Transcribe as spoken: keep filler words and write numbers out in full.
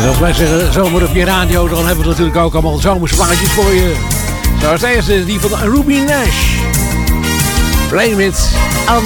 Als wij zeggen zomer op je radio, dan hebben we natuurlijk ook allemaal zomerse plaatjes voor je. Zoals deze, die van Ruby Nash. Blame it on